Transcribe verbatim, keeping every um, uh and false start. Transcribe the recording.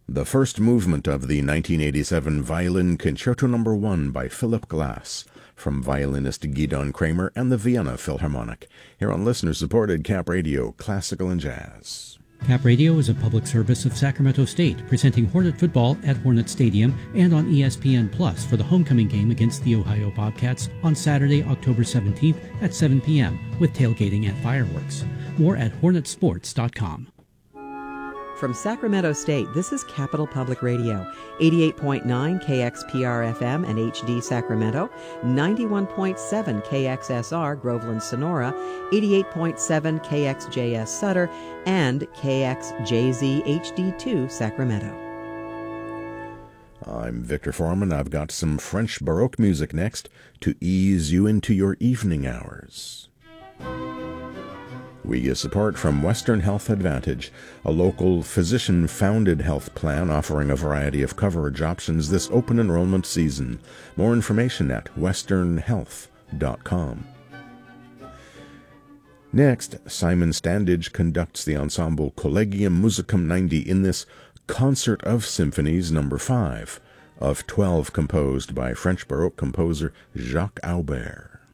The first movement of the nineteen eighty-seven Violin Concerto Number one by Philip Glass, from violinist Gidon Kramer and the Vienna Philharmonic, here on listener-supported Cap Radio, Classical and Jazz. Cap Radio is a public service of Sacramento State, presenting Hornet football at Hornet Stadium and on E S P N Plus for the homecoming game against the Ohio Bobcats on Saturday, October seventeenth at seven p.m. with tailgating and fireworks. More at hornet sports dot com. From Sacramento State, this is Capital Public Radio, eighty-eight point nine K X P R F M and H D Sacramento, ninety-one point seven K X S R Groveland Sonora, eighty-eight point seven K X J S Sutter, and K X J Z H D two Sacramento. I'm Victor Foreman. I've got some French Baroque music next to ease you into your evening hours. We get support from Western Health Advantage, a local physician-founded health plan offering a variety of coverage options this open enrollment season. More information at western health dot com. Next, Simon Standage conducts the ensemble Collegium Musicum ninety in this Concert of Symphonies number five, of twelve composed by French Baroque composer Jacques Aubert.